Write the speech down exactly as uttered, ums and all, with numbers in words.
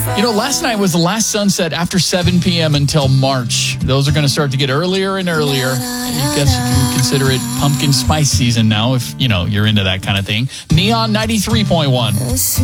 You know, last night was the last sunset after seven p.m. until March. Those are going to start to get earlier and earlier. I guess you can consider it pumpkin spice season now if, you know, you're into that kind of thing. Neon ninety-three point one.